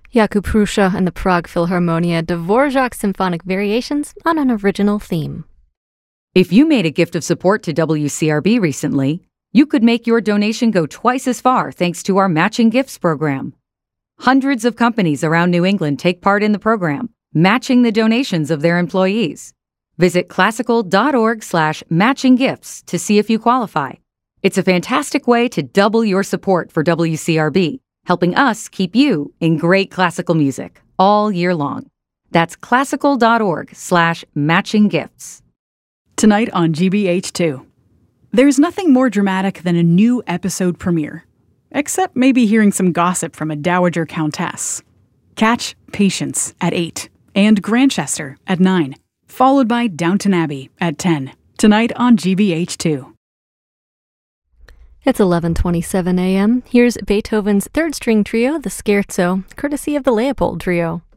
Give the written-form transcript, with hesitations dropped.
Jakub Hrusha and the Prague Philharmonia, Dvorak Symphonic Variations on an original theme. If you made a gift of support to WCRB recently, you could make your donation go twice as far thanks to our Matching Gifts program. Hundreds of companies around New England take part in the program, matching the donations of their employees. Visit classical.org/matchinggifts to see if you qualify. It's a fantastic way to double your support for WCRB, helping us keep you in great classical music all year long. That's classical.org/matchinggifts. Tonight on GBH2. There's nothing more dramatic than a new episode premiere, except maybe hearing some gossip from a dowager countess. Catch Patience at 8 and Grantchester at 9, followed by Downton Abbey at 10. Tonight on GBH2. It's 11:27 a.m. Here's Beethoven's third string trio, the Scherzo, courtesy of the Leopold Trio.